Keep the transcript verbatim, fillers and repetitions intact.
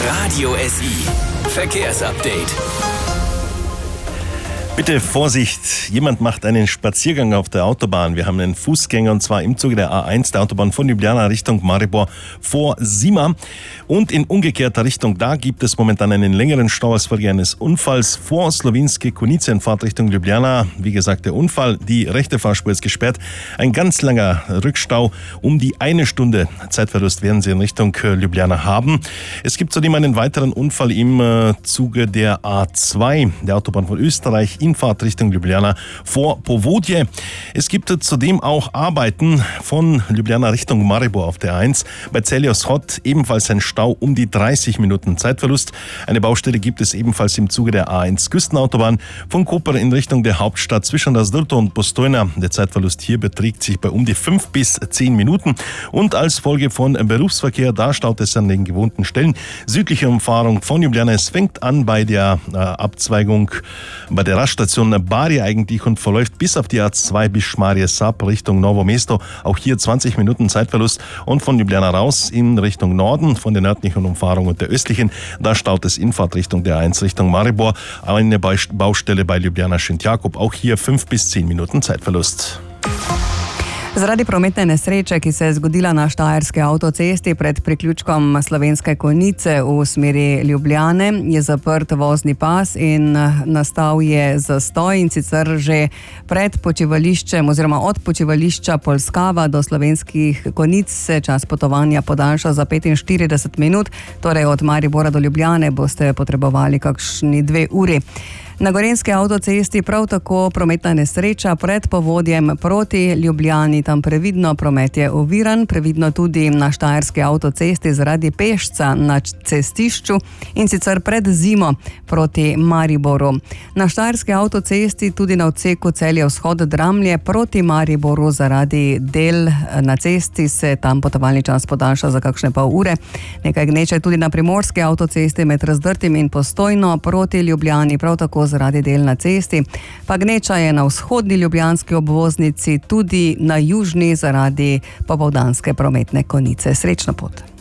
Radio S I Verkehrsupdate. Bitte Vorsicht, jemand macht einen Spaziergang auf der Autobahn. Wir haben einen Fußgänger und zwar im Zuge der A eins der Autobahn von Ljubljana Richtung Maribor vor Sima. Und in umgekehrter Richtung, da gibt es momentan einen längeren Stau als Folge eines Unfalls vor Slovenske Konjice in Fahrtrichtung Ljubljana. Wie gesagt, der Unfall, die rechte Fahrspur ist gesperrt. Ein ganz langer Rückstau, um die eine Stunde Zeitverlust werden Sie in Richtung Ljubljana haben. Es gibt zudem einen weiteren Unfall im Zuge der A zwei der Autobahn von Österreich in Fahrtrichtung Ljubljana vor Povodje. Es gibt zudem auch Arbeiten von Ljubljana Richtung Maribor auf der A eins. Bei Celje-Schod ebenfalls ein Stau um die dreißig Minuten Zeitverlust. Eine Baustelle gibt es ebenfalls im Zuge der A eins Küstenautobahn von Koper in Richtung der Hauptstadt zwischen Razdrto und Postojna. Der Zeitverlust hier beträgt sich bei um die fünf bis zehn Minuten. Und als Folge von Berufsverkehr, da staut es an den gewohnten Stellen. Südliche Umfahrung von Ljubljana. Es fängt an bei der äh, Abzweigung bei der Raststation Bari eigentlich und verläuft bis auf die A zwei bis Šmarje Sap Richtung Novo Mesto. Auch hier zwanzig Minuten Zeitverlust und von Ljubljana raus in Richtung Norden von der nördlichen Umfahrung und der östlichen. Da staut es in Fahrtrichtung der A eins Richtung Maribor. Eine Baustelle bei Ljubljana Šentjakov. Auch hier fünf bis zehn Minuten Zeitverlust. Zaradi prometne nesreče, ki se je zgodila na štajerski avtocesti pred priključkom Slovenske Konjice v smeri Ljubljane, je zaprt vozni pas in nastal je zastoj, in sicer že pred počivališčem oziroma od počivališča Polskava do Slovenskih Konjic se čas potovanja podaljša za petinštirideset minut, torej od Maribora do Ljubljane boste potrebovali kakšni dve uri. Na gorenjski avtocesti prav tako prometna nesreča pred Povodjem proti Ljubljani, tam previdno, promet je oviran, previdno tudi na štajerski avtocesti zaradi pešca na cestišču, in sicer pred Zimo proti Mariboru. Na štajerski avtocesti tudi na odseku Celje-Vzhod Dramlje proti Mariboru zaradi del na cesti se tam potovalni čas podaljša za kakšne pol ure. Nekaj gneče tudi na primorski avtocesti med Razdrtim in Postojno proti Ljubljani, prav tako zaradi del na cesti. Pa gneča je na vzhodni ljubljanski obvoznici, tudi na južni zaradi popoldanske prometne konice. Srečno pot.